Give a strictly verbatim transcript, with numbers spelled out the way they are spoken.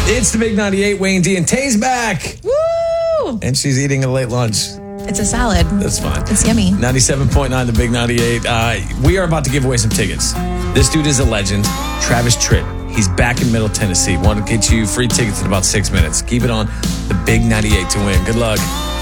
It's the Big ninety-eight. Wayne D and Tay's back. Woo! And she's eating a late lunch. It's a salad. That's fine. It's yummy. ninety-seven point nine, the Big ninety-eight. Uh, we are about to give away some tickets. This dude is a legend. Travis Tritt. He's back in Middle Tennessee. Want to get you free tickets in about six minutes. Keep it on the Big ninety-eight to win. Good luck.